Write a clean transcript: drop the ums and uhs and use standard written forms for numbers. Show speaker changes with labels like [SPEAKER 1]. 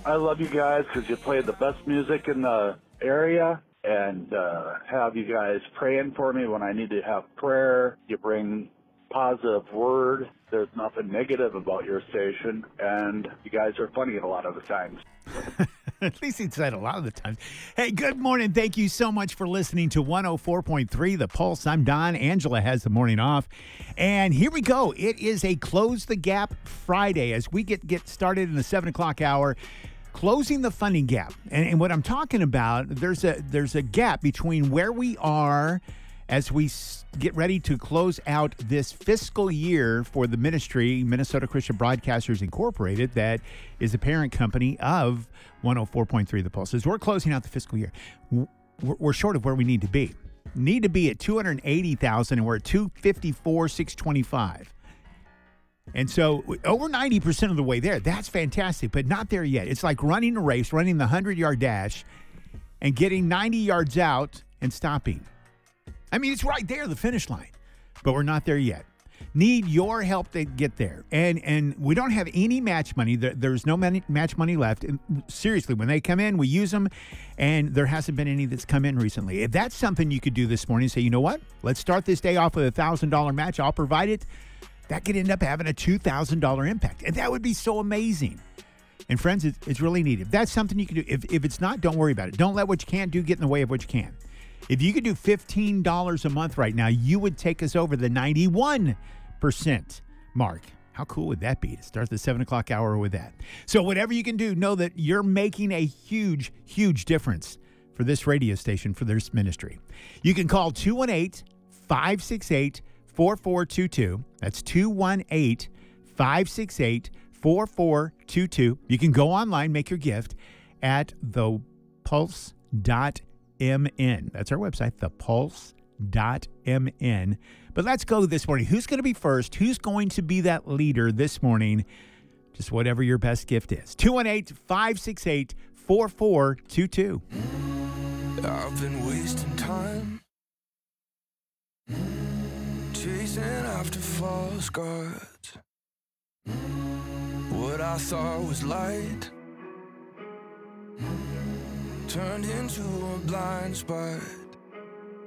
[SPEAKER 1] I love you guys because you play the best music in the area, and have you guys praying for me when I need to have prayer. You bring positive word. There's nothing negative about your station, and you guys are funny a lot of the times.
[SPEAKER 2] At least he said a lot of the times. Hey, good morning. Thank you so much for listening to 104.3 The Pulse. I'm Don. Angela has the morning off. And here we go. It is a Close the Gap Friday as we get started in the 7 o'clock hour. Closing the funding gap. And what I'm talking about, there's a gap between where we are as we get ready to close out this fiscal year for the ministry, Minnesota Christian Broadcasters Incorporated, that is the parent company of 104.3 The Pulse. As we're closing out the fiscal year, we're short of where we need to be. Need to be at 280,000, and we're at 254,625. And so over 90% of the way there. That's fantastic, but not there yet. It's like running a race, running the 100-yard dash, and getting 90 yards out and stopping. I mean, it's right there, the finish line, but we're not there yet. Need your help to get there. And we don't have any match money. There's no match money left. And seriously, when they come in, we use them, and there hasn't been any that's come in recently. If that's something you could do this morning, say, you know what? Let's start this day off with a $1,000 match. I'll provide it. That could end up having a $2,000 impact, and that would be so amazing. And friends, it's really neat. If that's something you can do, if it's not, don't worry about it. Don't let what you can't do get in the way of what you can. If you could do $15 a month right now, you would take us over the 91% mark. How cool would that be to start the 7 o'clock hour with that? So whatever you can do, know that you're making a huge, huge difference for this radio station, for this ministry. You can call 218-568-4422. That's 218-568-4422. You can go online, make your gift at thepulse.mn. That's our website, thepulse.mn. But let's go this morning. Who's going to be first? Who's going to be that leader this morning? Just whatever your best gift is. 218-568-4422.
[SPEAKER 3] I've been wasting time chasing after false gods. What I thought was light turned into a blind spot.